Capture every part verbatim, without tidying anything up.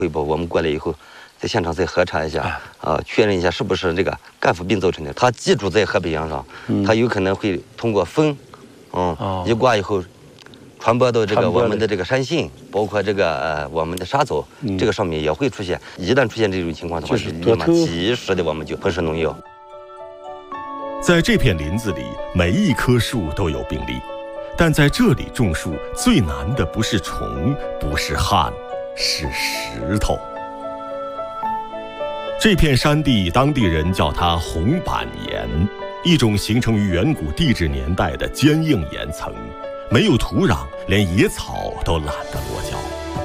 汇报，我们过来以后，在现场再核查一下，啊、呃，确认一下是不是这个干腐病造成的。它寄住在河北洋上，嗯、它有可能会通过风，嗯，哦、一刮以后。传播到这个我们的这个山信，包括这个呃我们的沙枣，嗯、这个上面也会出现。一旦出现这种情况的话，就立马及时的我们就喷射农药。 在这片林子里，每一棵树都有病例，但在这里种树最难的不是虫，不是旱，是石头。这片山地，当地人叫它红板岩，一种形成于远古地质年代的坚硬岩层。没有土壤，连野草都懒得落脚。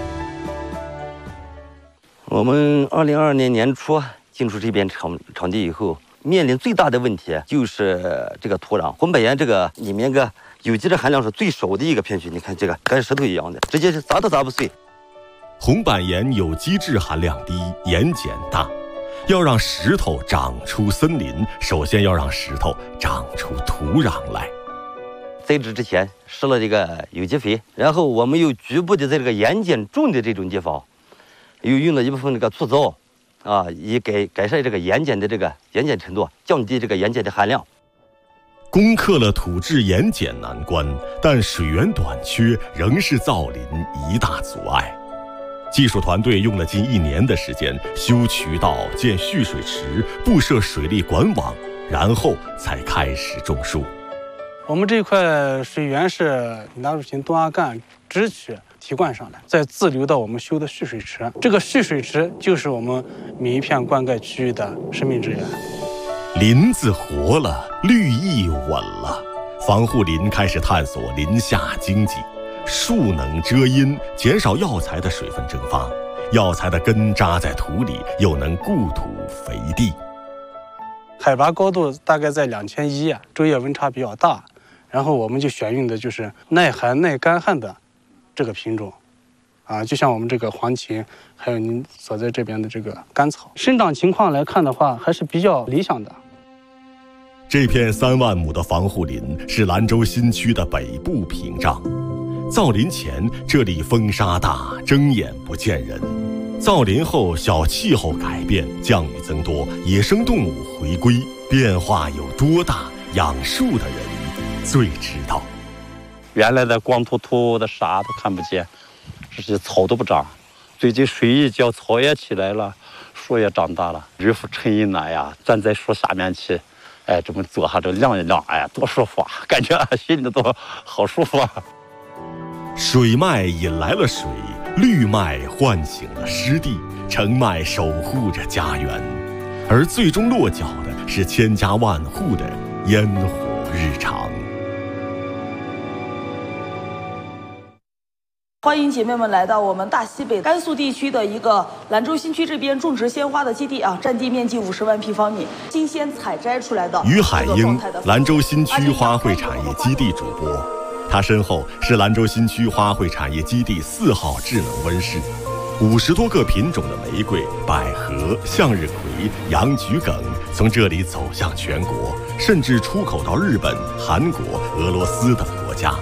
我们二零二二年年初进出这边场场地以后，面临最大的问题就是这个土壤。红板岩这个里面个有机质含量是最少的一个片区，你看这个跟石头一样的，直接是砸都砸不碎。 红板岩有机质含量低，盐碱大。要让石头长出森林，首先要让石头长出土壤来。 栽植之前施了这个有机肥，然后我们又局部的在这个盐碱重的这种地方，又用了一部分这个粗糙，啊，以改改善这个盐碱的这个盐碱程度，降低这个盐碱的含量。 攻克了土质盐碱难关，但水源短缺仍是造林一大阻碍。技术团队用了近一年的时间修渠道、建蓄水池、布设水利管网，然后才开始种树。 我们这块水源是纳入型东阿干支取提灌上来，再自流到我们修的蓄水池。这个蓄水池就是我们每一片灌溉区域的生命之源。 林子活了，绿意稳了，防护林开始探索林下经济。树能遮阴，减少药材的水分蒸发，药材的根扎在土里，又能固土肥地。 海拔高度大概在两千一，昼夜温差比较大。然后我们就选用的就是耐寒耐干旱的这个品种，啊，就像我们这个黄芩，还有您所在这边的这个甘草，生长情况来看的话，还是比较理想的。 这片三万亩的防护林是兰州新区的北部屏障。造林前，这里风沙大，睁眼不见人；造林后，小气候改变，降雨增多，野生动物回归，变化有多大？养树的人最知道。 原来的光秃秃的啥都看不见，这些草都不长。最近水一浇，草也起来了，树也长大了。日复沉阴暖呀，站在树下面去，哎，这么坐下这晾一晾，哎呀，多舒服啊！感觉心里都好舒服啊。 水脉引来了水，绿脉唤醒了湿地，橙脉守护着家园，而最终落脚的是千家万户的烟火日常。 欢迎姐妹们来到我们大西北甘肃地区的一个兰州新区这边种植鲜花的基地啊，占地面积五十万平方米，新鲜采摘出来的。 于海英，兰州新区花卉产业基地主播，他身后是兰州新区花卉产业基地四号智能温室，五十多个品种的玫瑰、百合、向日葵、洋桔梗从这里走向全国，甚至出口到日本、韩国、俄罗斯等国家。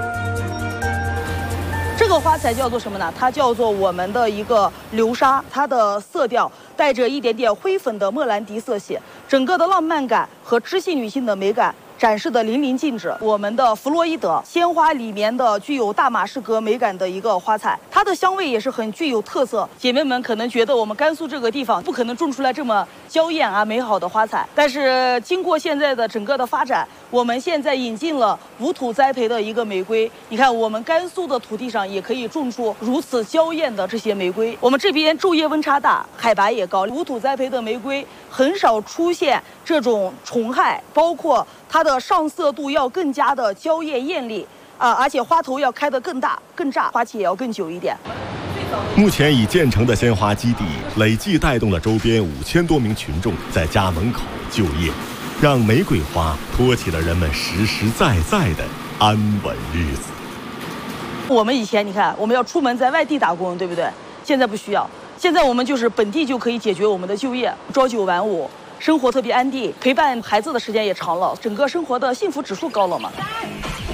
这个花材叫做什么呢？它叫做我们的一个流沙，它的色调带着一点点灰粉的莫兰迪色系，整个的浪漫感和知性女性的美感展示的淋漓尽致。我们的弗洛伊德鲜花里面的具有大马士革美感的一个花材，它的香味也是很具有特色。姐妹们可能觉得我们甘肃这个地方不可能种出来这么娇艳啊美好的花材，但是经过现在的整个的发展，我们现在引进了无土栽培的一个玫瑰。你看我们甘肃的土地上也可以种出如此娇艳的这些玫瑰。我们这边昼夜温差大，海拔也高，无土栽培的玫瑰很少出现这种虫害，包括它的上色度要更加的娇艳艳丽啊，而且花头要开得更大更炸，花期也要更久一点。 目前已建成的鲜花基地累计带动了周边五千多名群众在家门口就业，让玫瑰花托起了人们实实在在的安稳日子。 我们以前你看，我们要出门在外地打工，对不对？现在不需要，现在我们就是本地就可以解决我们的就业，朝九晚五，生活特别安定，陪伴孩子的时间也长了，整个生活的幸福指数高了嘛。